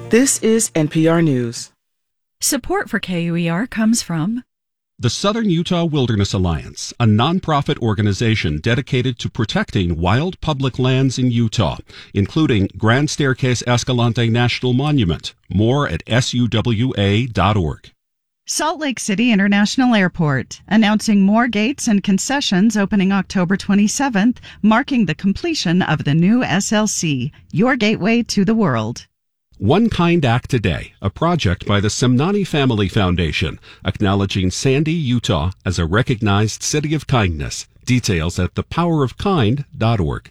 This is NPR News. Support for KUER comes from the Southern Utah Wilderness Alliance, a nonprofit organization dedicated to protecting wild public lands in Utah, including Grand Staircase Escalante National Monument. More at suwa.org. Salt Lake City International Airport, announcing more gates and concessions opening October 27th, marking the completion of the new SLC, your gateway to the world. One Kind Act Today, a project by the Semnani Family Foundation, acknowledging Sandy, Utah as a recognized city of kindness. Details at thepowerofkind.org.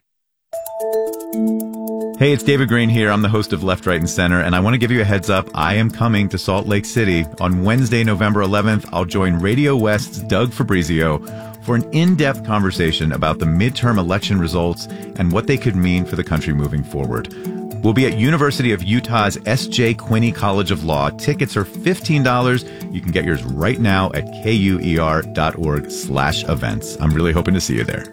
Hey, it's David Green here. I'm the host of Left, Right, and Center, and I want to give you a heads up. I am coming to Salt Lake City. On Wednesday, November 11th, I'll join Radio West's Doug Fabrizio for an in-depth conversation about the midterm election results and what they could mean for the country moving forward. We'll be at University of Utah's S.J. Quinney College of Law. Tickets are $15. You can get yours right now at kuer.org/events. I'm really hoping to see you there.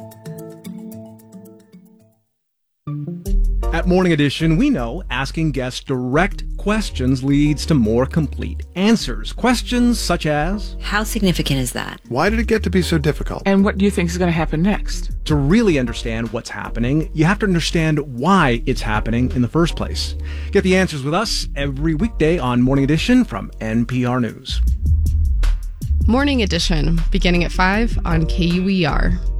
At Morning Edition, we know asking guests direct questions leads to more complete answers. Questions such as, how significant is that? Why did it get to be so difficult? And what do you think is going to happen next? To really understand what's happening, you have to understand why it's happening in the first place. Get the answers with us every weekday on Morning Edition from NPR News. Morning Edition, beginning at 5 on KUER.